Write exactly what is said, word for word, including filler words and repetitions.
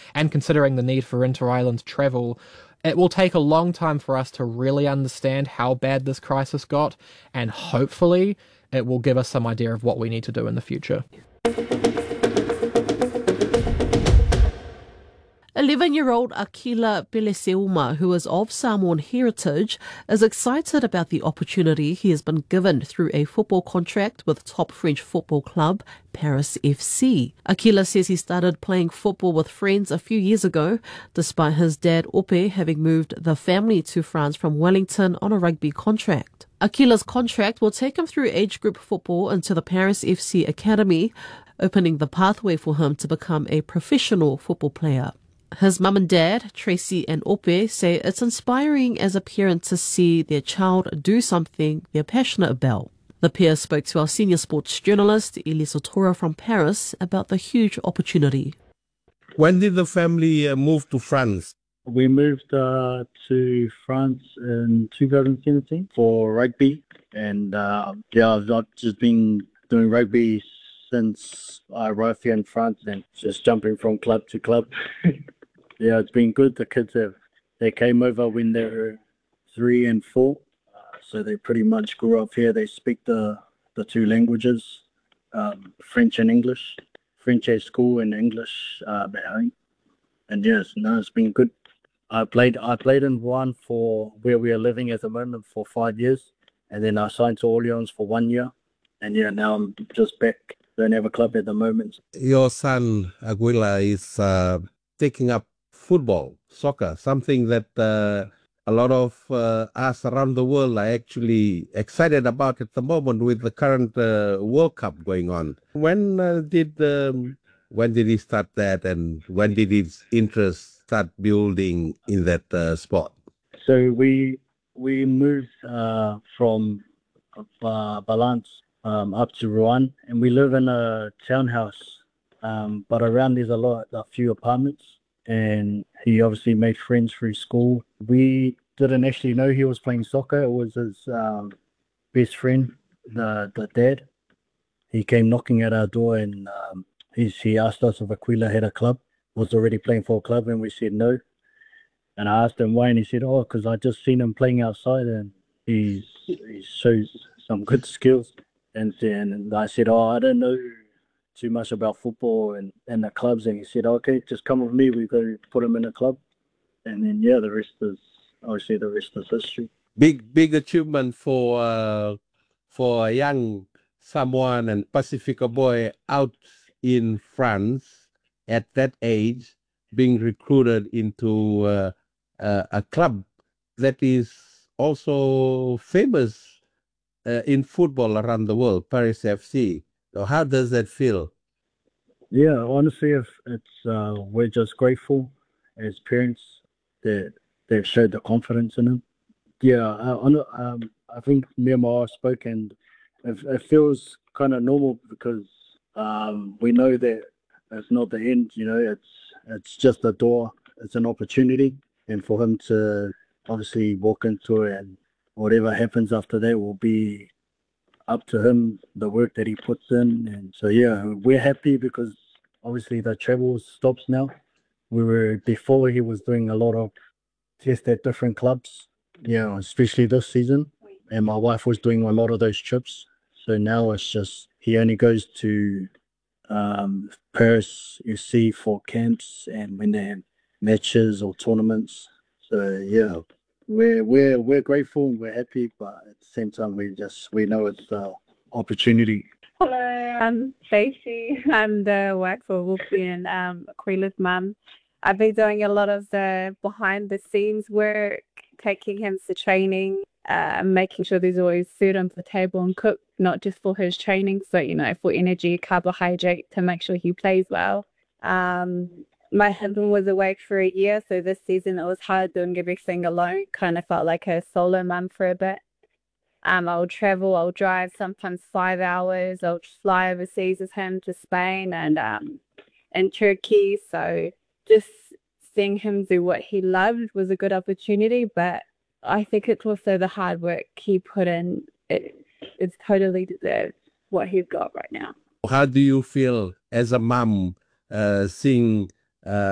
and considering the need for inter-island travel, it will take a long time for us to really understand how bad this crisis got, and hopefully it will give us some idea of what we need to do in the future. eleven-year-old Akila Peleseuma, who is of Samoan heritage, is excited about the opportunity he has been given through a football contract with top French football club Paris F C. Akila says he started playing football with friends a few years ago, despite his dad Ope having moved the family to France from Wellington on a rugby contract. Akila's contract will take him through age group football into the Paris F C Academy, opening the pathway for him to become a professional football player. His mum and dad, Tracy and Ope, say it's inspiring as a parent to see their child do something they're passionate about. The pair spoke to our senior sports journalist, Elise Otora from Paris, about the huge opportunity. When did the family uh, move to France? We moved uh, to France in two thousand seventeen for rugby, and uh, yeah, I've not just been doing rugby since I arrived here in France and just jumping from club to club. Yeah, it's been good. The kids have, they came over when they were three and four, uh, so they pretty much grew up here. They speak the, the two languages, um, French and English. French at school and English uh, at home. And yes, no, it's been good. I played I played in one for where we are living at the moment for five years, and then I signed to Orleans for one year. And yeah, now I'm just back. Don't have a club at the moment. Your son, Aguila, is uh, taking up football, soccer, something that uh, a lot of uh, us around the world are actually excited about at the moment with the current uh, World Cup going on. When uh, did um, when did he start that, and when did his interest start building in that uh, sport? So we we moved uh, from uh, Balance um, up to Rouen, and we live in a townhouse, um, but around there's a lot, a few apartments. And he obviously made friends through school. We didn't actually know he was playing soccer. It was his um, best friend, the the dad. He came knocking at our door, and um, he, he asked us if Aquila had a club, was already playing for a club, and we said no. And I asked him why, and he said, oh, because I just seen him playing outside, and he's, he shows some good skills. And then and I said, oh, I don't know too much about football and, and the clubs, and he said, okay, just come with me, we've got to put him in a club. And then yeah, the rest is obviously the rest is history. Big big achievement for uh, for a young Samoan and Pacifica boy out in France at that age, being recruited into uh, uh, a club that is also famous uh, in football around the world, Paris F C. So how does that feel? Yeah, honestly, if it's uh, we're just grateful as parents that they've showed the confidence in him. Yeah, I, um, I think me and my wife spoke, and it, it feels kind of normal because um, we know that it's not the end. You know, it's it's just a door. It's an opportunity, and for him to obviously walk into it, and whatever happens after that will be up to him, the work that he puts in. And so yeah, we're happy because obviously the travel stops now. We were before he was doing a lot of tests at different clubs, yeah, especially this season, and my wife was doing a lot of those trips. So now it's just he only goes to um, Paris, you see, for camps and when they have matches or tournaments. So yeah, We're we're we're grateful, we're happy, but at the same time, we just we know it's an opportunity. Hello, I'm Stacey. I'm the wife for Wolfie and um, Aquila's mum. I've been doing a lot of the behind the scenes work, taking him to training, uh, making sure there's always food on the table and cooked, not just for his training, so you know, for energy, carbohydrate, to make sure he plays well. Um, My husband was away for a year, so this season it was hard doing everything alone. Kind of felt like a solo mum for a bit. Um, I'll travel, I'll drive sometimes five hours. I'll fly overseas with him to Spain and um, and Turkey. So just seeing him do what he loved was a good opportunity. But I think it's also the hard work he put in. It, it's totally deserved what he's got right now. How do you feel as a mum uh, seeing uh,